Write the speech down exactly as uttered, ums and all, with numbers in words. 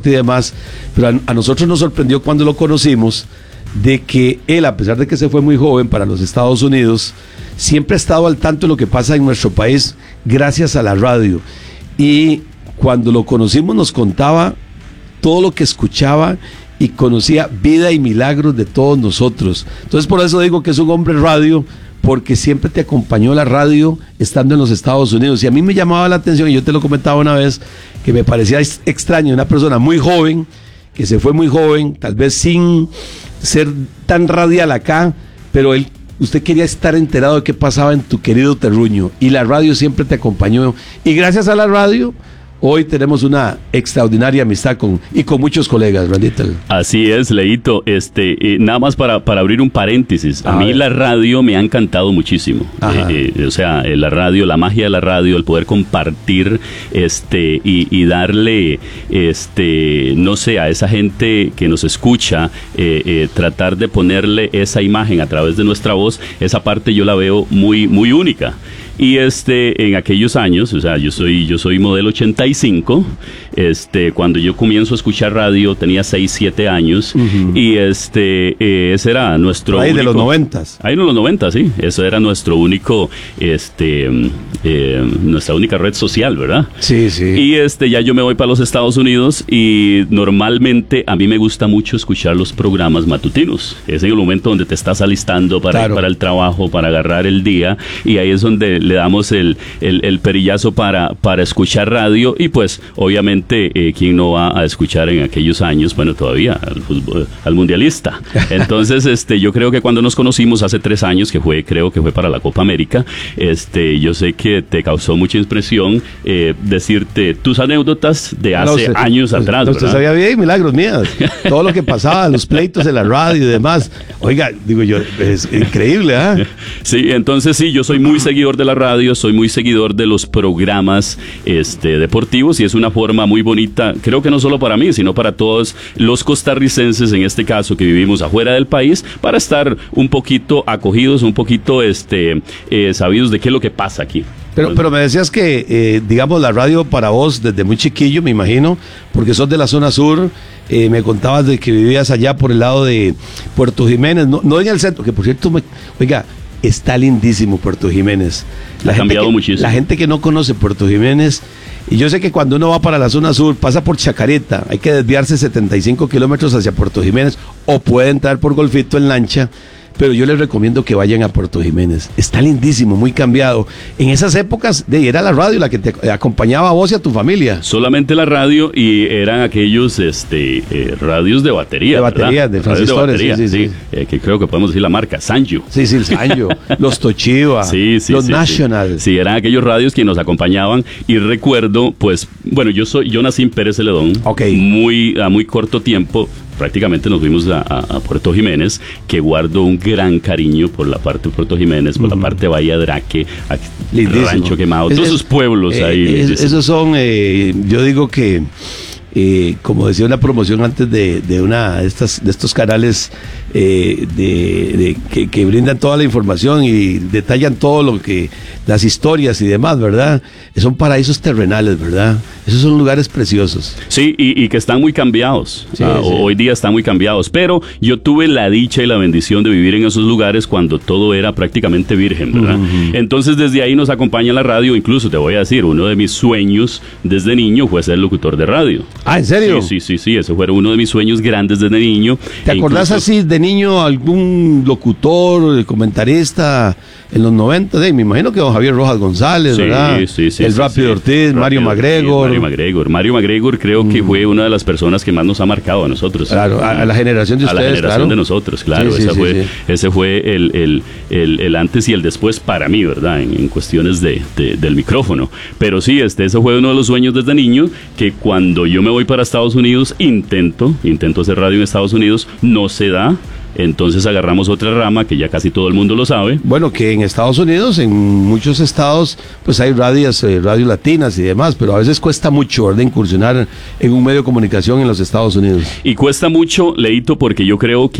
deporte y demás, pero a, a nosotros nos sorprendió cuando lo conocimos, de que él, a pesar de que se fue muy joven para los Estados Unidos, siempre ha estado al tanto de lo que pasa en nuestro país gracias a la radio. Y cuando lo conocimos nos contaba todo lo que escuchaba y conocía vida y milagros de todos nosotros. Entonces por eso digo que es un hombre radio, porque siempre te acompañó la radio estando en los Estados Unidos. Y a mí me llamaba la atención, y yo te lo comentaba una vez, que me parecía extraño una persona muy joven, que se fue muy joven, tal vez sin ser tan radial acá, pero él, usted quería estar enterado de qué pasaba en tu querido terruño, y la radio siempre te acompañó, y gracias a la radio hoy tenemos una extraordinaria amistad con, y con muchos colegas, Randita. Así es, Leito. Este, eh, nada más para, para abrir un paréntesis. A, a mí ver. La radio me ha encantado muchísimo. Eh, eh, o sea, eh, la radio, la magia de la radio, el poder compartir este y, y darle, este, no sé, a esa gente que nos escucha, eh, eh, tratar de ponerle esa imagen a través de nuestra voz, esa parte yo la veo muy, muy única. Y este, en aquellos años, o sea, yo soy, yo soy modelo ochenta y cinco, este, cuando yo comienzo a escuchar radio tenía seis, siete años, uh-huh. y este, eh, ese era nuestro ahí único, de los noventas. Ahí en los noventas, sí, eso era nuestro único, este, eh, nuestra única red social, ¿verdad? Sí, sí. Y este, ya yo me voy para los Estados Unidos y normalmente a mí me gusta mucho escuchar los programas matutinos. Es en el momento donde te estás alistando para, claro. ir para el trabajo, para agarrar el día, y ahí es donde le damos el, el, el perillazo para, para escuchar radio. Y pues obviamente eh, quién no va a escuchar en aquellos años, bueno, todavía al fútbol, al mundialista. Entonces este yo creo que cuando nos conocimos hace tres años, que fue, creo que fue para la Copa América, este yo sé que te causó mucha impresión eh, decirte tus anécdotas de hace no, usted, usted, años atrás, no, usted sabía bien, milagros mías, todo lo que pasaba, los pleitos de la radio y demás. Oiga, digo yo, es increíble, ¿ah? ¿eh? Sí, entonces sí, yo soy muy seguidor de la radio, soy muy seguidor de los programas este, deportivos, y es una forma muy bonita, creo que no solo para mí, sino para todos los costarricenses, en este caso, que vivimos afuera del país, para estar un poquito acogidos, un poquito este, eh, sabidos de qué es lo que pasa aquí. Pero, pero me decías que, eh, digamos, la radio para vos, desde muy chiquillo, me imagino, porque sos de la zona sur, eh, me contabas de que vivías allá por el lado de Puerto Jiménez, no, no en el centro, que por cierto, me, oiga, está lindísimo Puerto Jiménez. La ha gente cambiado que, muchísimo. La gente que no conoce Puerto Jiménez, y yo sé que cuando uno va para la zona sur, pasa por Chacareta, hay que desviarse setenta y cinco kilómetros hacia Puerto Jiménez, o puede entrar por Golfito en lancha, pero yo les recomiendo que vayan a Puerto Jiménez. Está lindísimo, muy cambiado. En esas épocas de, era la radio la que te acompañaba a vos y a tu familia. Solamente la radio, y eran aquellos este, eh, radios de batería. De batería, ¿verdad? De transistores, de batería, sí, sí, sí. sí. Eh, que creo que podemos decir la marca, Sanyo. Sí, sí, el Sanyo. Los Toshiba, sí, sí, los sí, National. Sí. sí, eran aquellos radios que nos acompañaban, y recuerdo, pues, bueno, yo soy, yo nací en Pérez Celedón, okay. muy, a muy corto tiempo. Prácticamente nos fuimos a, a, a Puerto Jiménez, que guardo un gran cariño por la parte de Puerto Jiménez, por uh-huh. la parte de Bahía Draque, Rancho Quemado, es, todos esos pueblos eh, ahí. Es, esos son, eh, yo digo que, eh, como decía una promoción antes de, de una de estas de estos canales eh, de, de que, que brindan toda la información y detallan todo lo que, las historias y demás, ¿verdad? Son paraísos terrenales, ¿verdad? Esos son lugares preciosos. Sí, y, y que están muy cambiados. Sí, uh, sí. Hoy día están muy cambiados. Pero yo tuve la dicha y la bendición de vivir en esos lugares cuando todo era prácticamente virgen, ¿verdad? Uh-huh. Entonces, desde ahí nos acompaña la radio. Incluso, te voy a decir, uno de mis sueños desde niño fue ser locutor de radio. Ah, ¿en serio? Sí, sí, sí, sí. Ese fue uno de mis sueños grandes desde niño. ¿Te acordás incluso, así de niño algún locutor, comentarista en los noventa? Sí, me imagino que don Javier Rojas González, sí, ¿verdad? Sí, sí, El sí, Rápido sí. Ortiz, Rápido Mario MacGregor. Mario MacGregor. Mario MacGregor creo mm. que fue una de las personas que más nos ha marcado a nosotros. Claro, a, a la generación de ustedes, A la generación claro. de nosotros, claro. Sí, sí, esa sí, fue, sí. Ese fue el, el, el, el antes y el después para mí, ¿verdad? En, en cuestiones de, de, del micrófono. Pero sí, este, ese fue uno de los sueños desde niño, que cuando yo me voy para Estados Unidos, intento, intento hacer radio en Estados Unidos, no se da. Entonces agarramos otra rama que ya casi todo el mundo lo sabe. Bueno, que en Estados Unidos, en muchos estados, pues hay radios, eh, radios latinas y demás, pero a veces cuesta mucho, ¿verdad?, incursionar en un medio de comunicación en los Estados Unidos. Y cuesta mucho, Leito, porque yo creo que